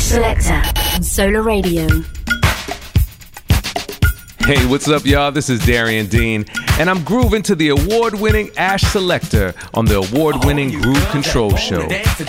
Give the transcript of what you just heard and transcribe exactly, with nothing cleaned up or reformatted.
Selector on Solar Radio. Hey, what's up, y'all? This is Darian Dean, and I'm grooving to the award-winning Ash Selector on the award-winning Groove Control Show.